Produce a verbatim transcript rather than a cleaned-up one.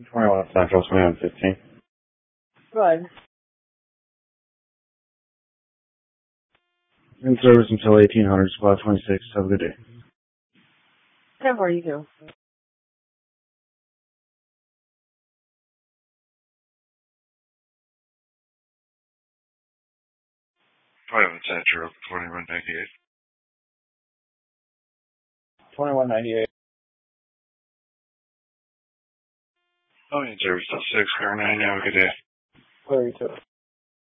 twenty-one Central, twenty-one fifteen. Go ahead. In service until eighteen hundred, spot twenty-six. Have a good day. ten forty-two. twenty-one Central, twenty-one ninety-eight. twenty-one ninety-eight. Oh, in service till six, car nine. Have a good day. thirty-two.